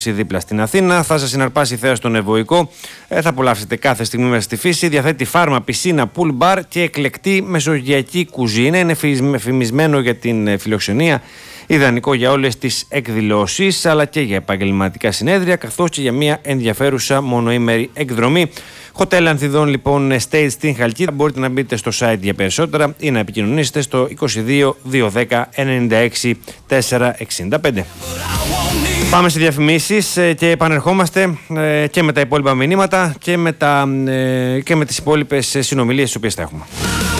δίπλα στην Αθήνα. Θα σας συναρπάσει η θέα στον Ευωικό. Θα απολαύσετε κάθε στιγμή μέσα στη φύση. Διαθέτει φάρμα, πισίνα, pool bar και εκλεκτή μεσογειακή κουζίνα. Είναι φημισμένο για την φιλοξενία. Ιδανικό για όλες τις εκδηλώσεις, αλλά και για επαγγελματικά συνέδρια, καθώς και για μια ενδιαφέρουσα μονοήμερη εκδρομή. Hotel Ανθιδών, λοιπόν, State στην Χαλκίδα. Μπορείτε να μπείτε στο site για περισσότερα ή να επικοινωνήσετε στο 22 210 96 465. Πάμε σε διαφημίσεις και επανερχόμαστε και με τα υπόλοιπα μηνύματα και με τις υπόλοιπες συνομιλίες τις οποίες θα έχουμε.